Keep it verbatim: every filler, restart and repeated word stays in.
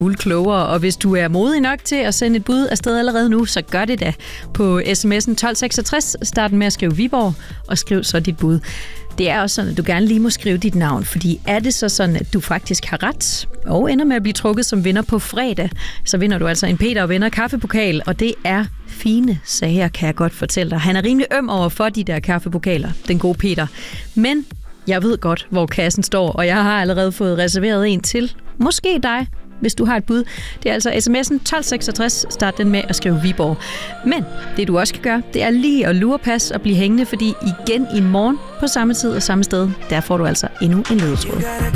klogere, og hvis du er modig nok til at sende et bud afsted allerede nu, så gør det da på sms'en tolv seksogtres. Start med at skrive Viborg, og skriv så dit bud. Det er også sådan, at du gerne lige må skrive dit navn, fordi er det så sådan, at du faktisk har ret, og ender med at blive trukket som vinder på fredag, så vinder du altså en Peter og Venner kaffepokal, og det er fine sager, kan jeg godt fortælle dig. Han er rimelig øm over for de der kaffepokaler, den gode Peter. Men jeg ved godt, hvor kassen står, og jeg har allerede fået reserveret en til. Måske dig, hvis du har et bud. Det er altså sms'en tolv seksogtres. Start den med at skrive Viborg. Men det du også kan gøre, det er lige at lurepas og blive hængende, fordi igen i morgen på samme tid og samme sted, der får du altså endnu en ledetråd.